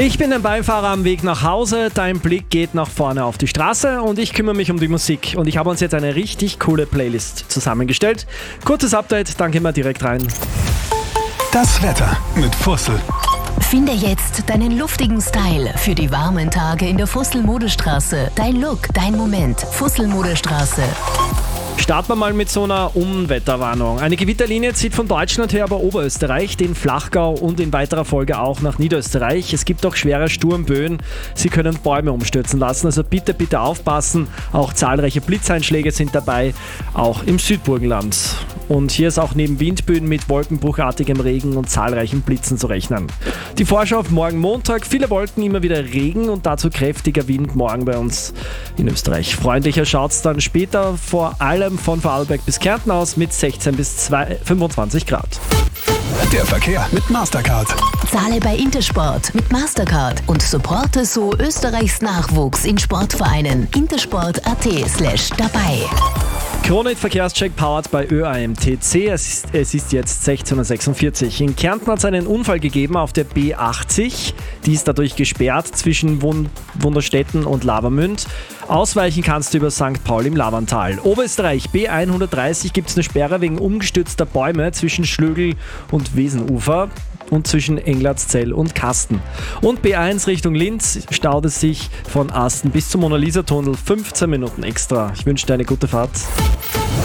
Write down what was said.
Ich bin ein Beifahrer am Weg nach Hause, dein Blick geht nach vorne auf die Straße und ich kümmere mich um die Musik. Und ich habe uns jetzt eine richtig coole Playlist zusammengestellt. Kurzes Update, dann gehen wir direkt rein. Das Wetter mit Fussel. Finde jetzt deinen luftigen Style für die warmen Tage in der Fussel-Modestraße. Dein Look, dein Moment. Fussel-Modestraße. Starten wir mal mit so einer Unwetterwarnung. Eine Gewitterlinie zieht von Deutschland her über Oberösterreich, den Flachgau und in weiterer Folge auch nach Niederösterreich. Es gibt auch schwere Sturmböen. Sie können Bäume umstürzen lassen, also bitte aufpassen. Auch zahlreiche Blitzeinschläge sind dabei, auch im Südburgenland. Und hier ist auch neben Windböen mit wolkenbruchartigem Regen und zahlreichen Blitzen zu rechnen. Die Vorschau auf morgen Montag, viele Wolken, immer wieder Regen und dazu kräftiger Wind morgen bei uns in Österreich. Freundlicher schaut es dann später vor allem von Vorarlberg bis Kärnten aus mit 16 bis 25 Grad. Der Verkehr mit Mastercard. Zahle bei Intersport mit Mastercard und supporte so Österreichs Nachwuchs in Sportvereinen. intersport.at/dabei. Kronit Verkehrscheck powered bei ÖAMTC. Es ist jetzt 16.46 Uhr. In Kärnten hat es einen Unfall gegeben auf der B80. Die ist dadurch gesperrt zwischen Wunderstetten und Lavamünd. Ausweichen kannst du über St. Paul im Lavantal. Oberösterreich B130 gibt es eine Sperre wegen umgestürzter Bäume zwischen Schlögl und Wesenufer und zwischen Englertszell und Kasten. Und B1 Richtung Linz staut es sich von Asten bis zum Mona-Lisa-Tunnel 15 Minuten extra. Ich wünsche dir eine gute Fahrt.